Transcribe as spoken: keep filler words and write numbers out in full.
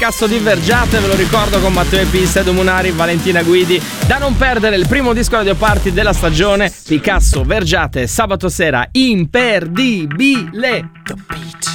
Picasso di Vergiate, ve lo ricordo, con Matteo Epis, Edo Munari, Valentina Guidi. Da non perdere il primo disco Radio Party della stagione, Picasso Vergiate, sabato sera, imperdibile.